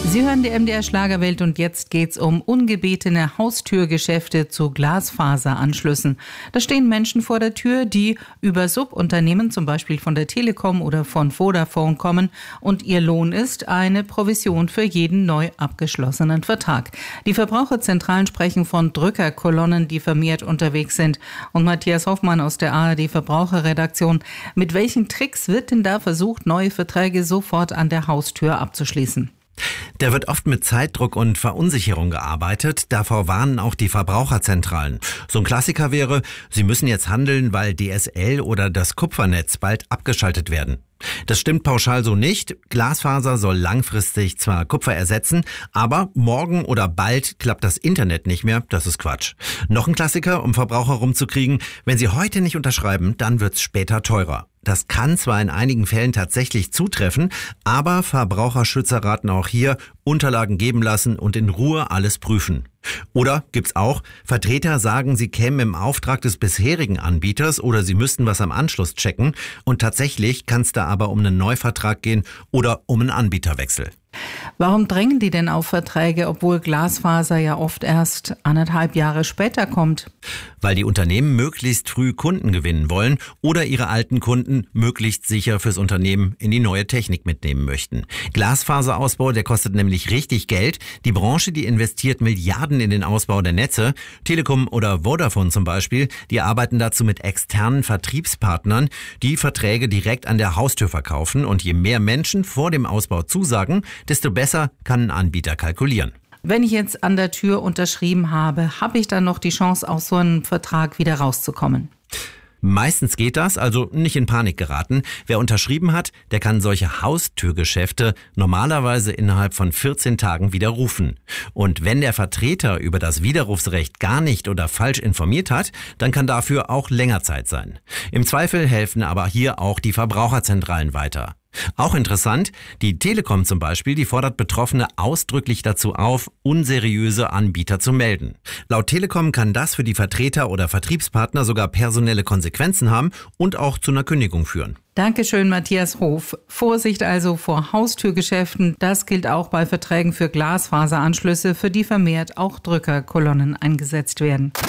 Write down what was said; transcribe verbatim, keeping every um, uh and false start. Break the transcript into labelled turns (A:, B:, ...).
A: Sie hören die M D R Schlagerwelt und jetzt geht's um ungebetene Haustürgeschäfte zu Glasfaseranschlüssen. Da stehen Menschen vor der Tür, die über Subunternehmen, zum Beispiel von der Telekom oder von Vodafone kommen, und ihr Lohn ist eine Provision für jeden neu abgeschlossenen Vertrag. Die Verbraucherzentralen sprechen von Drückerkolonnen, die vermehrt unterwegs sind. Und Matthias Hoffmann aus der A R D Verbraucherredaktion, mit welchen Tricks wird denn da versucht, neue Verträge sofort an der Haustür abzuschließen?
B: Da wird oft mit Zeitdruck und Verunsicherung gearbeitet. Davor warnen auch die Verbraucherzentralen. So ein Klassiker wäre, Sie müssen jetzt handeln, weil D S L oder das Kupfernetz bald abgeschaltet werden. Das stimmt pauschal so nicht. Glasfaser soll langfristig zwar Kupfer ersetzen, aber morgen oder bald klappt das Internet nicht mehr. Das ist Quatsch. Noch ein Klassiker, um Verbraucher rumzukriegen. Wenn Sie heute nicht unterschreiben, dann wird's später teurer. Das kann zwar in einigen Fällen tatsächlich zutreffen, aber Verbraucherschützer raten auch hier, Unterlagen geben lassen und in Ruhe alles prüfen. Oder gibt's auch, Vertreter sagen, sie kämen im Auftrag des bisherigen Anbieters oder sie müssten was am Anschluss checken und tatsächlich kann es da aber um einen Neuvertrag gehen oder um einen Anbieterwechsel.
A: Warum drängen die denn auf Verträge, obwohl Glasfaser ja oft erst anderthalb Jahre später kommt?
B: Weil die Unternehmen möglichst früh Kunden gewinnen wollen oder ihre alten Kunden möglichst sicher fürs Unternehmen in die neue Technik mitnehmen möchten. Glasfaserausbau, der kostet nämlich richtig Geld. Die Branche, die investiert Milliarden in den Ausbau der Netze. Telekom oder Vodafone zum Beispiel, die arbeiten dazu mit externen Vertriebspartnern, die Verträge direkt an der Haustür verkaufen. Und je mehr Menschen vor dem Ausbau zusagen, desto besser kann ein Anbieter kalkulieren.
A: Wenn ich jetzt an der Tür unterschrieben habe, habe ich dann noch die Chance, aus so einem Vertrag wieder rauszukommen?
B: Meistens geht das, also nicht in Panik geraten. Wer unterschrieben hat, der kann solche Haustürgeschäfte normalerweise innerhalb von vierzehn Tagen widerrufen. Und wenn der Vertreter über das Widerrufsrecht gar nicht oder falsch informiert hat, dann kann dafür auch länger Zeit sein. Im Zweifel helfen aber hier auch die Verbraucherzentralen weiter. Auch interessant, die Telekom zum Beispiel, die fordert Betroffene ausdrücklich dazu auf, unseriöse Anbieter zu melden. Laut Telekom kann das für die Vertreter oder Vertriebspartner sogar personelle Konsequenzen haben und auch zu einer Kündigung führen.
A: Dankeschön, Matthias Hof. Vorsicht also vor Haustürgeschäften. Das gilt auch bei Verträgen für Glasfaseranschlüsse, für die vermehrt auch Drückerkolonnen eingesetzt werden.